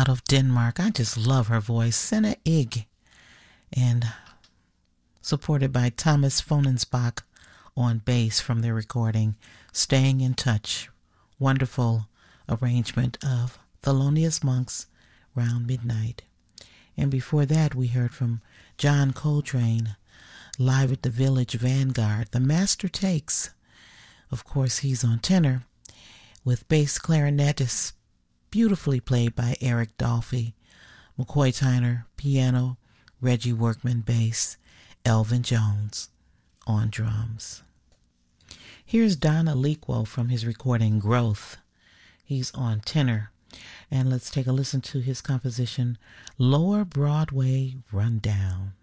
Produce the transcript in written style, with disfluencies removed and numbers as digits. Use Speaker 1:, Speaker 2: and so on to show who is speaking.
Speaker 1: out of Denmark. I just love her voice. Senna Ig. And supported by Thomas Fonensbach on bass from their recording Staying in Touch. Wonderful arrangement of Thelonious Monk's Round Midnight. And before that, we heard from John Coltrane, live at the Village Vanguard, The Master Takes. Of course, he's on tenor, with bass clarinet is beautifully played by Eric Dolphy, McCoy Tyner, piano, Reggie Workman, bass, Elvin Jones on drums. Here's Don Aliquo from his recording Growth. He's on tenor. And let's take a listen to his composition, Lower Broadway Rundown.